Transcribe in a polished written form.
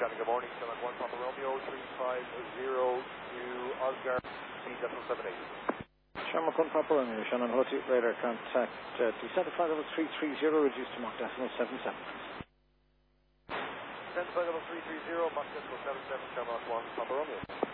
Johnny, good morning. Shamrock 1 Papa Romeo 350 to Oscar, C.78. Shamrock 1 Papa Romeo, Shannon Hoti, radar contact, descent to flight level 330, reduced to Mach decimal 77. Descent to flight level 330, Mach decimal 77, Shamrock 1 Papa Romeo.